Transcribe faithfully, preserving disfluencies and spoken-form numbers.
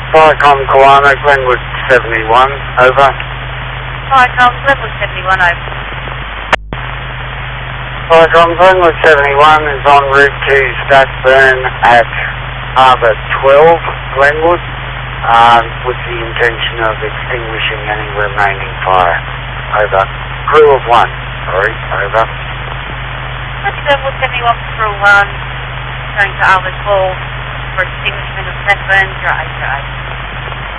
Viacom Kilometer, Glenwood seventy-one, over. Viacom, Glenwood seventy-one, over. Viacom, Glenwood seventy-one is en route to Stackburn at Harbour twelve, Glenwood, uh, with the intention of extinguishing any remaining fire. Over. Crew of one, sorry, over. Glenwood seventy-one, crew one, going to Harbour twelve for extinguishment of Stackburn, dry, dry.